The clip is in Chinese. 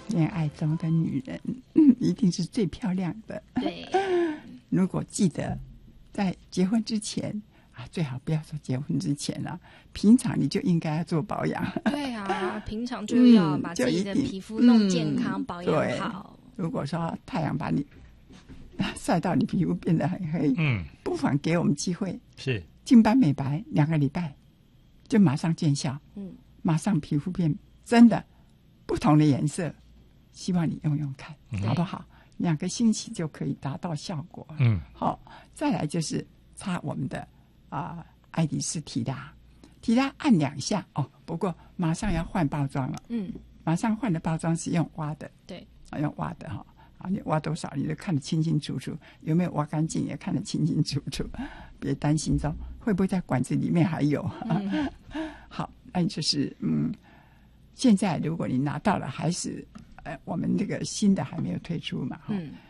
恋爱中的女人，一定是最漂亮的。 对， 如果记得在结婚之前啊，最好不要说结婚之前了，平常你就应该要做保养。 对啊，平常就要把自己的皮肤弄健康，保养好。 如果说太阳把你晒到你皮肤变得很黑，不妨给我们机会， 是净斑美白2个礼拜就马上见效，马上皮肤变真的不同的颜色，希望你用用看，好不好？2个星期就可以达到效果。好，再来就是擦我们的爱迪丝提拉按2下哦，不过马上要换包装了。马上换的包装是用挖的， 对， 用挖的哈。你挖多少你都看得清清楚楚，有没有挖干净也看得清清楚楚，别担心说会不会在管子里面还有。好，那就是现在如果你拿到了，还是我们这个新的还没有推出嘛，